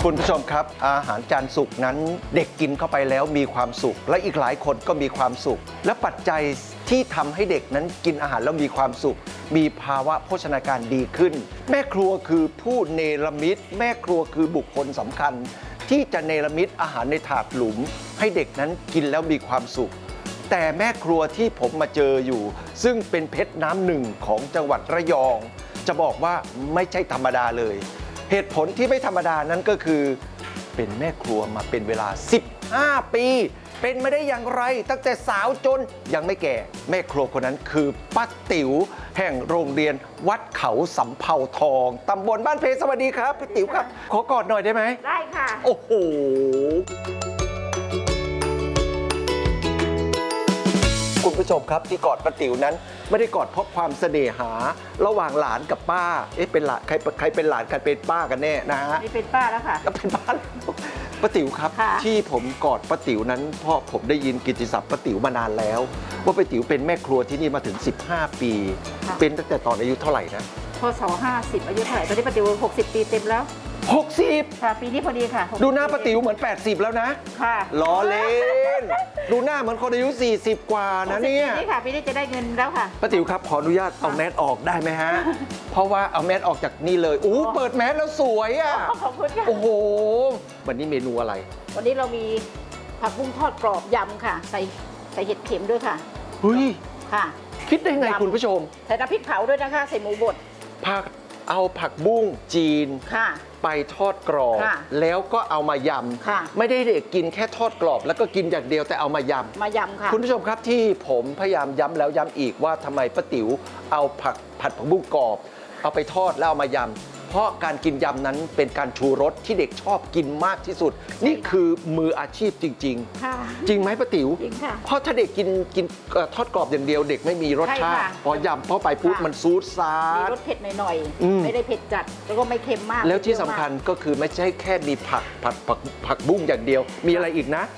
คุณผู้ชมครับอาหารจานสุกนั้นเด็กกินเข้าไปแล้วมีความสุขและอีกหลายคนก็มีความสุขและปัจจัยที่ทำให้เด็กนั้นกินอาหารแล้วมีความสุขมีภาวะโภชนาการดีขึ้นแม่ครัวคือผู้เนรมิตแม่ครัวคือบุคคลสำคัญที่จะเนรมิตอาหารในถาดหลุมให้เด็กนั้นกินแล้วมีความสุขแต่แม่ครัวที่ผมมาเจออยู่ซึ่งเป็นเพชรน้ำหนึ่งของจังหวัดระยองจะบอกว่าไม่ใช่ธรรมดาเลยเหตุผลที่ไม่ธรรมดานั้นก็คือเป็นแม่ครัวมาเป็นเวลา15 ปีเป็นไม่ได้อย่างไรตั้งแต่สาวจนยังไม่แก่แม่ครัวคนนั้นคือป้าติ๋วแห่งโรงเรียนวัดเขาสำเภาทองตำบลบ้านเพสวัสดีครับป้าติ๋วครับขอกอดหน่อยได้ไหมได้ค่ะโอ้โหคุณผู้ชมครับที่กอดป้าติ๋วนั้นไม่ได้กอดเพราะความเสน่หาระหว่างหลานกับป้าเป็นหลานใครเป็นหลานใครเป็นป้ากันแน่นะฮะนี่เป็นป้าแล้วค่ะก็เป็นป้าป้าติ๋วครับที่ผมกอดป้าติ๋วนั้นเพราะผมได้ยินกิตติศัพท์ป้าติ๋วมานานแล้วว่าป้าติ๋วเป็นแม่ครัวที่นี่มาถึง15 ปีเป็นตั้งแต่ตอนอายุเท่าไหร่นะพศ50อายุเท่าไหร่ตอนนี้ป้าติ๋ว60 ปีเต็มแล้ว 60 ค่ะปีนี้พอดีค่ะดูหน้าป้าติ๋วเหมือน80แล้วนะค่ะล้อเล่นดูหน้าเหมือนคนอายุ40 กว่านะเนี่ยปีนี้ค่ะปีนี้จะได้เงินแล้วค่ะป้าติ๋วครับขออนุญาตเอาแมสออกได้ไหมฮะเพราะว่าเอาแมสออกจากนี่เลยเปิดแมสแล้วสวยอ่ะขอบคุณค่ะโอ้โหวันนี้เมนูอะไรวันนี้เรามีผักบุ้งทอดกรอบยำค่ะใส่เห็ดเข็มด้วยค่ะเฮ้ยค่ะคิดได้ไงคุณผู้ชมใส่น้ำพริกเผาด้วยนะคะใส่หมูบดเอาผักบุ้งจีนค่ะไปทอดกรอบแล้วก็เอามายำไม่ได้เด็กกินแค่ทอดกรอบแล้วก็กินอย่างเดียวแต่เอามายำค่ะคุณผู้ชมครับที่ผมพยายามย้ำแล้วย้ำอีกว่าทำไมป้าติ๋วเอาผัดผักบุ้งกรอบเอาไปทอดแล้วเอามายำเพราะการกินยำนั้นเป็นการชูรสที่เด็กชอบกินมากที่สุดนี่คือมืออาชีพจริงๆจริงไหมป้าติ๋วจริงค่ะเพราะถ้าเด็กกินทอดกรอบอย่างเดียวเด็กไม่มีรสชาติพอยำเข้าไปปุ๊บมันซูดซาดมีรสเผ็ดหน่อยๆไม่ได้เผ็ดจัดแล้วก็ไม่เค็มมากแล้วที่สำคัญก็คือไม่ใช่แค่มีผักบุ้งอย่างเดียวมีอะไรอีกนะ